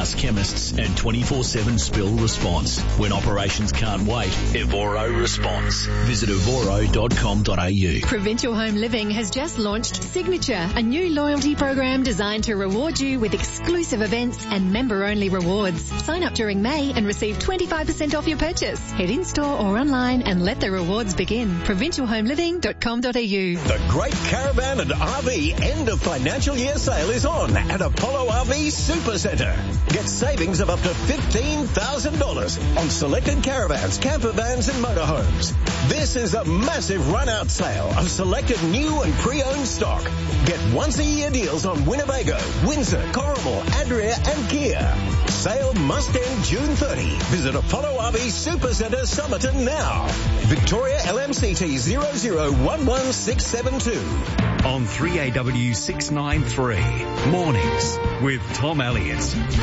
fast chemists and 24/7 spill response. When operations can't wait, Evoro responds. Visit evoro.com.au. Provincial Home Living has just launched Signature, a new loyalty program designed to reward you with exclusive events and member-only rewards. Sign up during May and receive 25% off your purchase. Head in-store or online and let the rewards begin. provincialhomeliving.com.au. The Great Caravan and RV end of financial year sale is on at Apollo RV Supercentre. Get savings of up to $15,000 on selected caravans, camper vans and motorhomes. This is a massive run-out sale of selected new and pre-owned stock. Get once-a-year deals on Winnebago, Windsor, Corrimal, Adria and Kia. Sale must end June 30. Visit Apollo RV Supercentre Somerton now. Victoria LMCT 0011672. On 3AW 693, Mornings with Tom Elliott.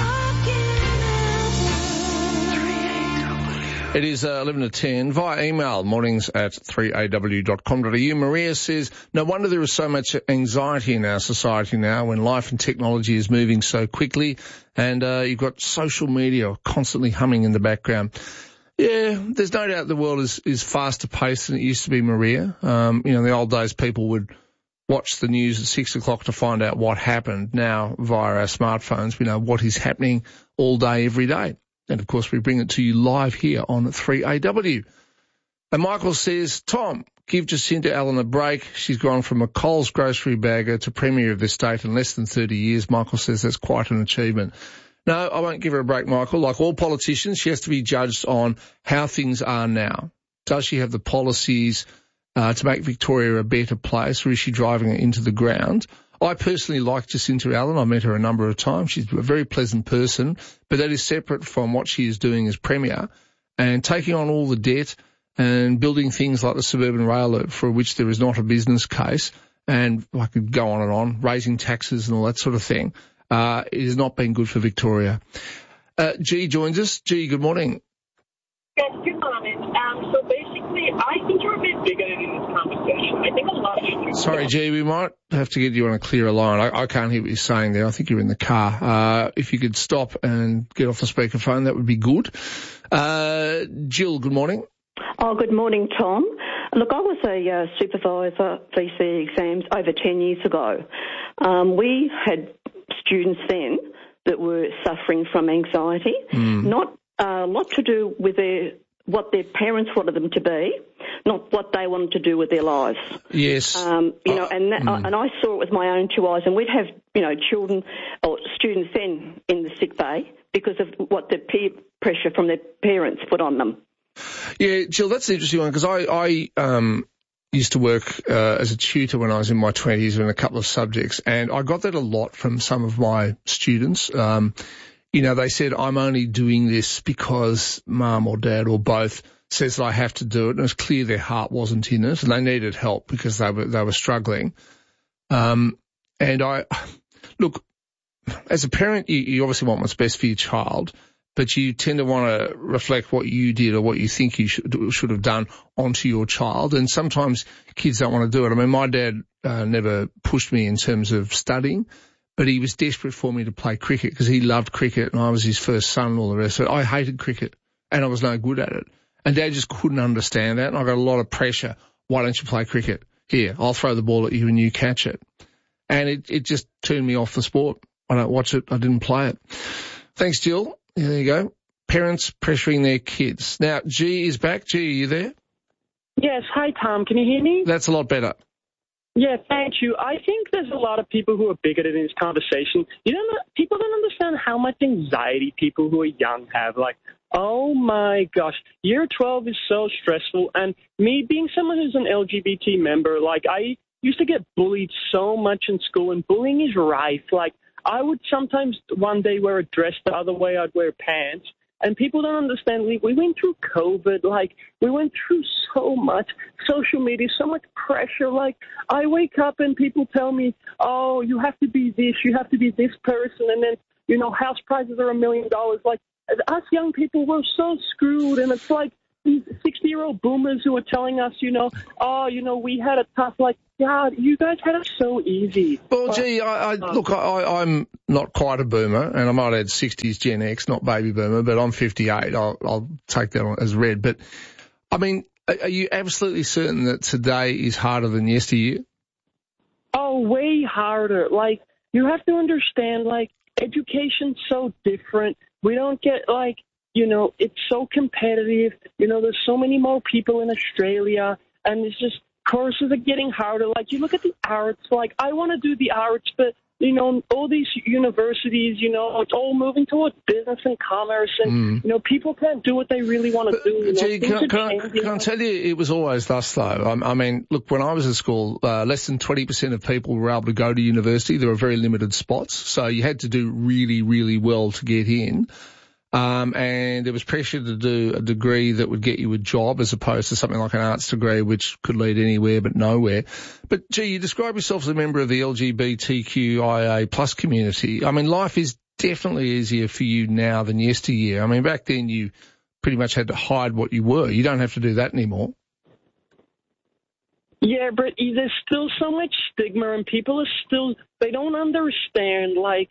It is 11 to 10 via email, mornings@3aw.com.au. Maria says, no wonder there is so much anxiety in our society now when life and technology is moving so quickly and you've got social media constantly humming in the background. Yeah, there's no doubt the world is faster paced than it used to be, Maria. In the old days people would watch the news at 6 o'clock to find out what happened. Now, via our smartphones, we know what is happening all day, every day. And, of course, we bring it to you live here on 3AW. And Michael says, Tom, give Jacinta Allen a break. She's gone from a Coles grocery bagger to Premier of the state in less than 30 years. Michael says that's quite an achievement. No, I won't give her a break, Michael. Like all politicians, she has to be judged on how things are now. Does she have the policies to make Victoria a better place, or is she driving it into the ground? I personally like Jacinta Allen. I met her a number of times. She's a very pleasant person, but that is separate from what she is doing as Premier and taking on all the debt and building things like the suburban rail loop for which there is not a business case, and I could go on and on, raising taxes and all that sort of thing. It has not been good for Victoria. G joins us. G, good morning. Yes, good morning. So basically, I think you're a bit bigoted in this conversation. I think a lot of you... Sorry, G, we might have to get you on a clearer line. I can't hear what you're saying there. I think you're in the car. If you could stop and get off the speakerphone, that would be good. Jill, good morning. Oh, good morning, Tom. Look, I was a supervisor VC exams over 10 years ago. We had students then that were suffering from anxiety, not a lot to do with what their parents wanted them to be, not what they wanted to do with their lives. Yes. And I saw it with my own two eyes, and we'd have, children or students then in the sick bay because of what the peer pressure from their parents put on them. Yeah, Jill, that's an interesting one because I used to work as a tutor when I was in my 20s in a couple of subjects, and I got that a lot from some of my students. They said, I'm only doing this because mum or dad or both says that I have to do it, and it's clear their heart wasn't in it, and they needed help because they were struggling. Look, as a parent, you obviously want what's best for your child, but you tend to want to reflect what you did or what you think you should have done onto your child. And sometimes kids don't want to do it. I mean, my dad never pushed me in terms of studying, but he was desperate for me to play cricket because he loved cricket and I was his first son and all the rest of it. I hated cricket and I was no good at it. And Dad just couldn't understand that. And I got a lot of pressure. Why don't you play cricket? Here, I'll throw the ball at you and you catch it. And it just turned me off the sport. I don't watch it. I didn't play it. Thanks, Jill. Yeah, there you go. Parents pressuring their kids. Now, G is back. G, are you there? Yes. Hi, Tom. Can you hear me? That's a lot better. Yeah, thank you. I think there's a lot of people who are bigoted in this conversation. People don't understand how much anxiety people who are young have. Like, oh my gosh, year 12 is so stressful. And me being someone who's an LGBT member, like I used to get bullied so much in school, and bullying is rife. Like, I would sometimes one day wear a dress, the other way I'd wear pants. And people don't understand. We went through COVID. Like, we went through so much social media, so much pressure. Like, I wake up and people tell me, oh, you have to be this, you have to be this person. And then, house prices are $1 million. Like, us young people, we're so screwed. And it's like, these 60-year-old boomers who are telling us, we had a tough, God, you guys had it so easy. Well, gee, I'm not quite a boomer, and I might add 60s Gen X, not baby boomer, but I'm 58. I'll take that on as read. But, I mean, are you absolutely certain that today is harder than yesteryear? Oh, way harder. You have to understand, education's so different. We don't get, it's so competitive. There's so many more people in Australia, and it's just courses are getting harder. You look at the arts, I want to do the arts, but, all these universities, it's all moving towards business and commerce, and, people can't do what they really want to do. Gee, can I tell you, it was always thus, though. I mean, look, when I was at school, less than 20% of people were able to go to university. There were very limited spots, so you had to do really, really well to get in. And there was pressure to do a degree that would get you a job as opposed to something like an arts degree, which could lead anywhere but nowhere. But, gee, you describe yourself as a member of the LGBTQIA plus community. I mean, life is definitely easier for you now than yesteryear. I mean, back then you pretty much had to hide what you were. You don't have to do that anymore. Yeah, but there's still so much stigma, and people are still, they don't understand,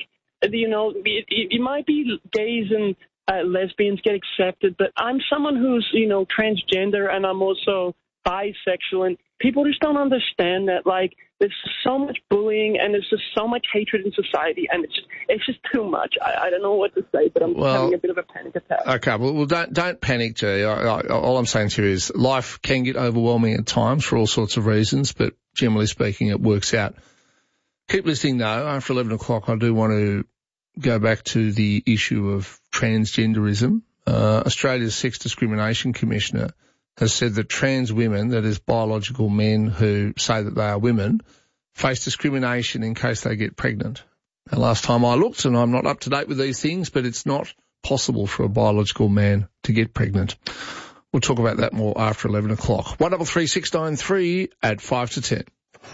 it might be gays and lesbians get accepted, but I'm someone who's, transgender, and I'm also bisexual, and people just don't understand that, there's so much bullying and there's just so much hatred in society, and it's just too much. I don't know what to say, but I'm having a bit of a panic attack. Okay, well don't panic, Jay. All I'm saying to you is life can get overwhelming at times for all sorts of reasons, but generally speaking, it works out. Keep listening, though. After 11 o'clock, I do want to go back to the issue of transgenderism. Australia's Sex Discrimination Commissioner has said that trans women, that is biological men who say that they are women, face discrimination in case they get pregnant. Now, last time I looked, and I'm not up to date with these things, but it's not possible for a biological man to get pregnant. We'll talk about that more after 11 o'clock. 133 693 at 5 to 10.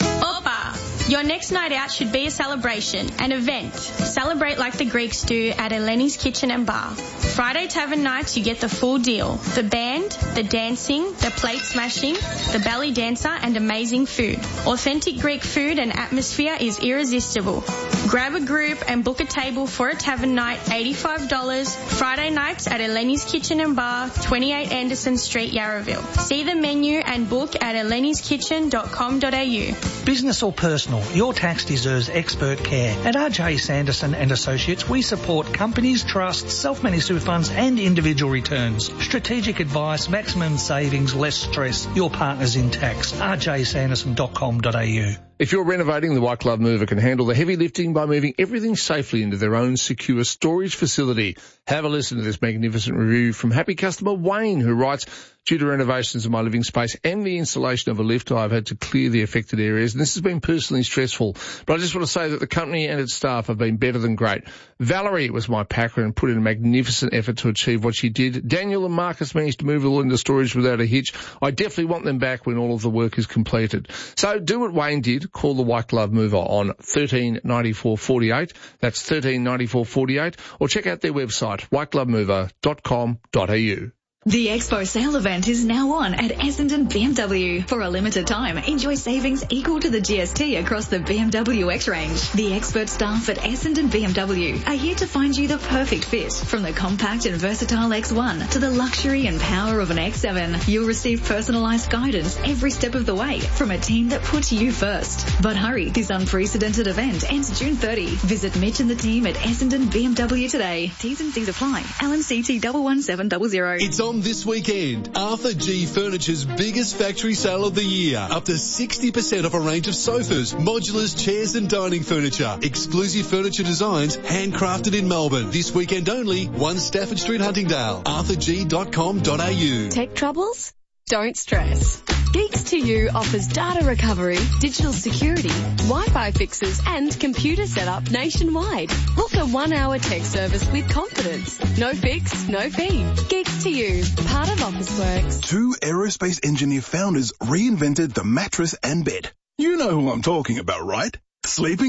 Your next night out should be a celebration, an event. Celebrate like the Greeks do at Eleni's Kitchen and Bar. Friday tavern nights, you get the full deal. The band, the dancing, the plate smashing, the belly dancer, and amazing food. Authentic Greek food and atmosphere is irresistible. Grab a group and book a table for a tavern night, $85. Friday nights at Eleni's Kitchen and Bar, 28 Anderson Street, Yarraville. See the menu and book at eleniskitchen.com.au. Business or personal, your tax deserves expert care. At RJ Sanderson and Associates, we support companies, trusts, self-managed super funds and individual returns. Strategic advice, maximum savings, less stress. Your partners in tax. rjsanderson.com.au. If you're renovating, the White Glove Mover can handle the heavy lifting by moving everything safely into their own secure storage facility. Have a listen to this magnificent review from happy customer Wayne, who writes, due to renovations of my living space and the installation of a lift, I've had to clear the affected areas, and this has been personally stressful. But I just want to say that the company and its staff have been better than great. Valerie was my packer and put in a magnificent effort to achieve what she did. Daniel and Marcus managed to move it all into storage without a hitch. I definitely want them back when all of the work is completed. So do what Wayne did. Call the White Glove Mover on 139448. That's 139448. Or check out their website, whiteglovemover.com.au. The Expo sale event is now on at Essendon BMW. For a limited time, enjoy savings equal to the GST across the BMW X range. The expert staff at Essendon BMW are here to find you the perfect fit. From the compact and versatile X1 to the luxury and power of an X7, you'll receive personalised guidance every step of the way from a team that puts you first. But hurry, this unprecedented event ends June 30. Visit Mitch and the team at Essendon BMW today. T's and C's apply. LNCT 11700. It's on this weekend. Arthur G Furniture's biggest factory sale of the year. Up to 60% off a range of sofas, modulars, chairs and dining furniture. Exclusive furniture designs handcrafted in Melbourne. This weekend only, 1 Stafford Street, Huntingdale. arthurg.com.au. Tech troubles? Don't stress. Geeks to You offers data recovery, digital security, Wi-Fi fixes and computer setup nationwide. Book a 1-hour tech service with confidence. No fix, no fee. Geeks to You, part of Officeworks. 2 aerospace engineer founders reinvented the mattress and bed. You know who I'm talking about, right? Sleeping Duck?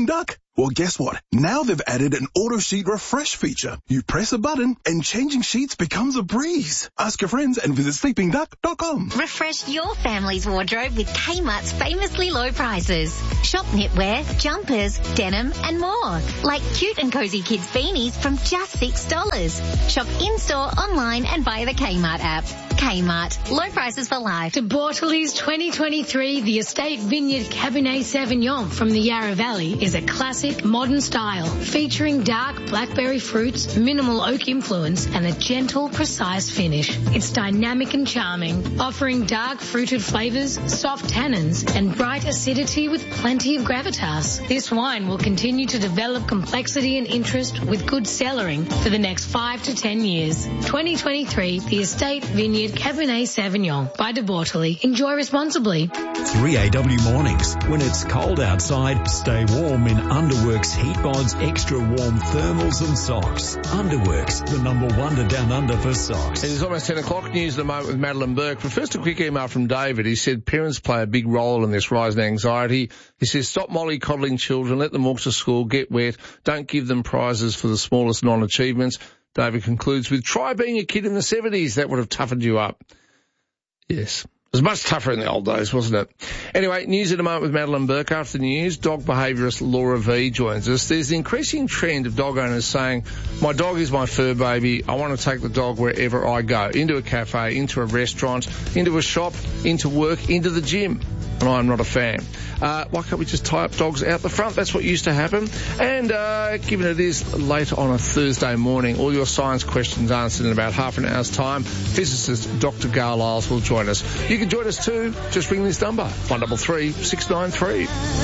Well, guess what? Now they've added an auto sheet refresh feature. You press a button and changing sheets becomes a breeze. Ask your friends and visit sleepingduck.com. Refresh your family's wardrobe with Kmart's famously low prices. Shop knitwear, jumpers, denim and more. Like cute and cozy kids beanies from just $6. Shop in-store, online and via the Kmart app. Kmart. Low prices for life. De Bortoli's 2023 The Estate Vineyard Cabernet Sauvignon from the Yarra Valley is a classic modern style featuring dark blackberry fruits, minimal oak influence and a gentle, precise finish. It's dynamic and charming, offering dark fruited flavours, soft tannins and bright acidity with plenty of gravitas. This wine will continue to develop complexity and interest with good cellaring for the next 5 to 10 years. 2023 The Estate Vineyard Cabernet Sauvignon by De Bortoli. Enjoy responsibly. 3AW mornings. When it's cold outside, stay warm in Underworks Heat Mods Extra Warm Thermals and Socks. Underworks, the #1 to Down Under for socks. It is almost 10 o'clock. News at the moment with Madeline Burke. But first, a quick email from David. He said parents play a big role in this rise in anxiety. He says stop mollycoddling children, let them walk to school, get wet, don't give them prizes for the smallest non-achievements. David concludes with, try being a kid in the 70s. That would have toughened you up. Yes. It was much tougher in the old days, wasn't it? Anyway, news in a moment with Madeline Burke. After the news, dog behaviourist Laura V joins us. There's an increasing trend of dog owners saying, my dog is my fur baby. I want to take the dog wherever I go. Into a cafe, into a restaurant, into a shop, into work, into the gym. And I'm not a fan. Why can't we just tie up dogs out the front? That's what used to happen. And given it is late on a Thursday morning, all your science questions answered in about half an hour's time. Physicist Dr. Garlisles will join us. You can join us too. Just ring this number, 133 693.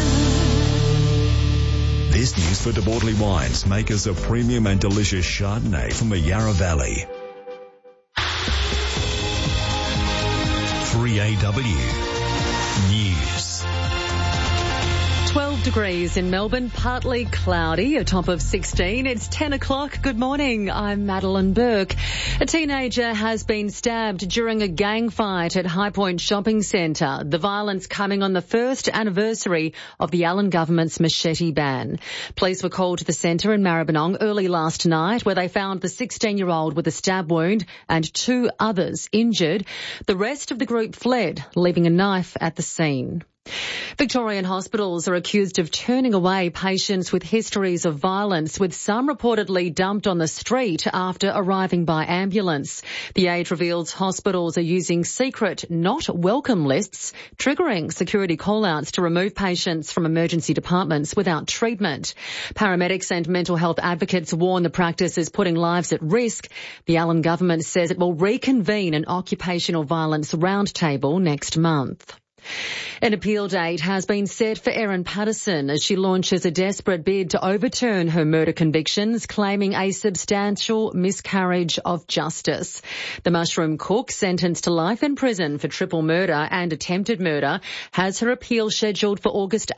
This news for De Bortoli Wines, makers of premium and delicious Chardonnay from the Yarra Valley. 3AW. News. 12 degrees in Melbourne, partly cloudy, a top of 16. It's 10 o'clock. Good morning. I'm Madeline Burke. A teenager has been stabbed during a gang fight at High Point Shopping Centre. The violence coming on the first anniversary of the Allen government's machete ban. Police were called to the centre in Maribyrnong early last night, where they found the 16-year-old with a stab wound and 2 others injured. The rest of the group fled, leaving a knife at the scene. Victorian hospitals are accused of turning away patients with histories of violence, with some reportedly dumped on the street after arriving by ambulance. The Age reveals hospitals are using secret not welcome lists, triggering security call-outs to remove patients from emergency departments without treatment. Paramedics and mental health advocates warn the practice is putting lives at risk. The Allen government says it will reconvene an occupational violence roundtable next month. An appeal date has been set for Erin Patterson as she launches a desperate bid to overturn her murder convictions, claiming a substantial miscarriage of justice. The mushroom cook, sentenced to life in prison for triple murder and attempted murder, has her appeal scheduled for August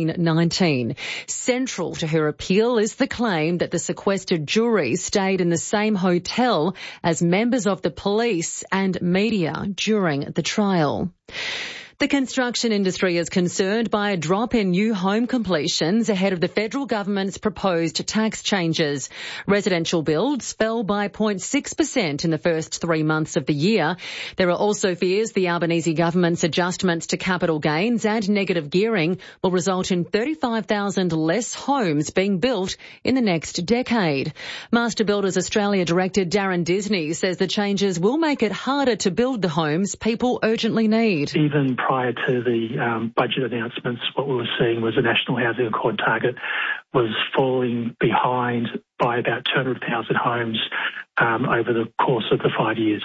18-19. Central to her appeal is the claim that the sequestered jury stayed in the same hotel as members of the police and media during the trial. The construction industry is concerned by a drop in new home completions ahead of the federal government's proposed tax changes. Residential builds fell by 0.6% in the first 3 months of the year. There are also fears the Albanese government's adjustments to capital gains and negative gearing will result in 35,000 less homes being built in the next decade. Master Builders Australia Director Darren Disney says the changes will make it harder to build the homes people urgently need. Even prior to the budget announcements, what we were seeing was the National Housing Accord target was falling behind by about 200,000 homes over the course of the 5 years.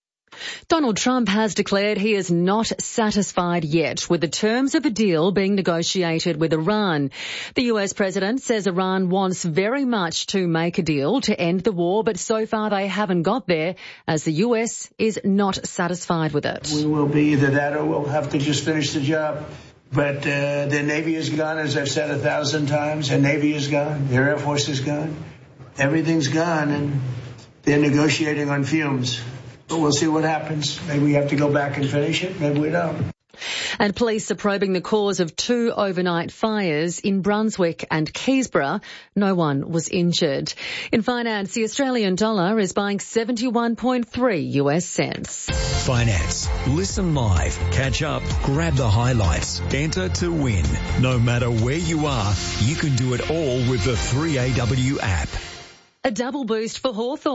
Donald Trump has declared he is not satisfied yet with the terms of a deal being negotiated with Iran. The US president says Iran wants very much to make a deal to end the war, but so far they haven't got there, as the US is not satisfied with it. We will be either that or we'll have to just finish the job. But their Navy is gone, as I've said 1,000 times. Their Navy is gone. Their Air Force is gone. Everything's gone, and they're negotiating on fumes. But we'll see what happens. Maybe we have to go back and finish it. Maybe we don't. And police are probing the cause of 2 overnight fires in Brunswick and Keysborough. No one was injured. In finance, the Australian dollar is buying 71.3 US cents. Finance. Listen live, catch up, grab the highlights, enter to win. No matter where you are, you can do it all with the 3AW app. A double boost for Hawthorn.